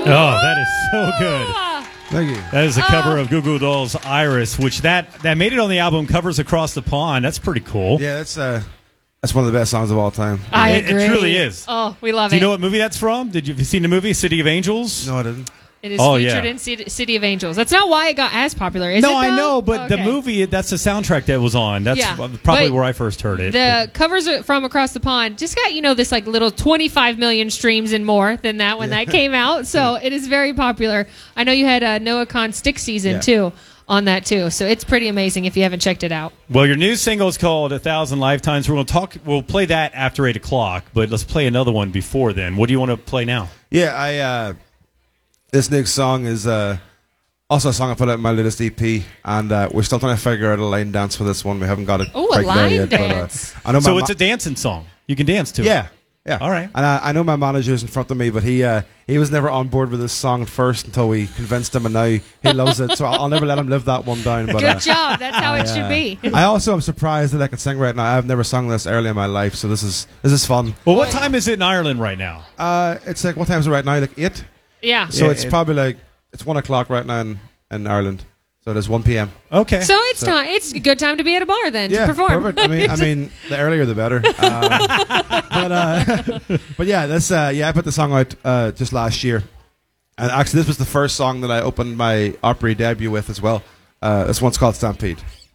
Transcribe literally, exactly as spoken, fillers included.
Oh, that is so good. Thank you. That is a cover of Goo Goo Dolls' Iris, which that, that made it on the album Covers Across the Pond. That's pretty cool. Yeah, that's uh, that's one of the best songs of all time. I it, agree. It truly is. Oh, we love Do it. you know what movie that's from? Did you have you seen the movie City of Angels? No, I didn't. It is Oh, featured yeah. in City, City of Angels. That's not why it got as popular, is no, it? I though? know, but the Okay. movie, that's the soundtrack that was on. That's Yeah. probably But where I first heard it. The covers are from Across the Pond just got, you know, this like little twenty-five million streams and more than that when Yeah. that came out. So it is very popular. I know you had uh, Noah Khan Stick Season Yeah. too on that too. So it's pretty amazing if you haven't checked it out. Well, your new single is called A Thousand Lifetimes. We're going to talk. We'll play that after eight o'clock, but let's play another one before then. What do you want to play now? Yeah, I. Uh, this next song is uh, also a song I put out in my latest E P, and uh, we're still trying to figure out a line dance for this one. We haven't got it Ooh, a quite there line yet. dance. But, uh, I know So my it's ma- a dancing song. You can dance to it. yeah, yeah. All right. And I, I know my manager's in front of me, but he uh, he was never on board with this song at first until we convinced him, and now he loves it. So I'll, I'll never let him live that one down. But Good uh, job. That's how it I, should uh, be. I also am surprised that I can sing right now. I've never sung this early in my life, so this is this is fun. Well, what time is it in Ireland right now? Uh, it's like, what time is it right now? Like eight. Yeah. So Yeah, it's it- probably like it's one o'clock right now in, in Ireland. So it is one p.m. Okay. So it's time. It's a good time to be at a bar then Yeah, to perform. perfect. I mean, I mean, the earlier the better. Um, but uh, but yeah, this uh, yeah, I put the song out uh, just last year, and actually this was the first song that I opened my Opry debut with as well. Uh, this one's called Stampede.